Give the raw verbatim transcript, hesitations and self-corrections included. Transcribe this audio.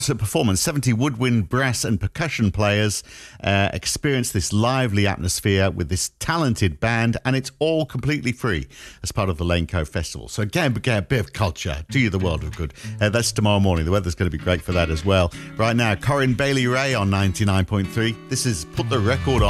performance. seventy woodwind, brass and percussion players uh, experience this lively atmosphere with this talented band, and it's all completely free as part of the Lane Cove Festival. So again, get a bit of culture, do you the world of good. Uh, that's tomorrow morning. The weather's going to be great for that as well. Right now, Corinne Bailey Ray on ninety-nine point three. This is Put the Record On.